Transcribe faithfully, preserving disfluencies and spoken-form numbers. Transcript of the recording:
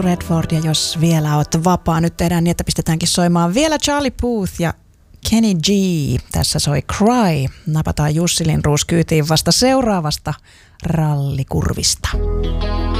Redford, ja jos vielä oot vapaa, nyt tehdään niin, että pistetäänkin soimaan vielä Charlie Puth ja Kenny G. Tässä soi Cry. Napataan Jussi Lindroos kyytiin vasta seuraavasta rallikurvista.